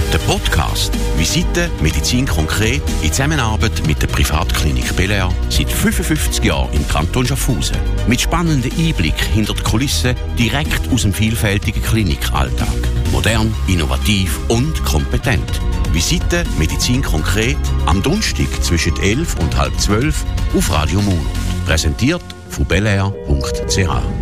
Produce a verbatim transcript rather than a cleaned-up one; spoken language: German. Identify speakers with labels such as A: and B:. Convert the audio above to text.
A: Der Podcast «Visite Medizin konkret» in Zusammenarbeit mit der Privatklinik Belair seit fünfundfünfzig Jahren im Kanton Schaffhausen. Mit spannenden Einblick hinter die Kulissen direkt aus dem vielfältigen Klinikalltag. Modern, innovativ und kompetent. Visite Medizin konkret am Donnerstag zwischen elf und halb zwölf auf Radio Muro. Präsentiert von belair punkt c h.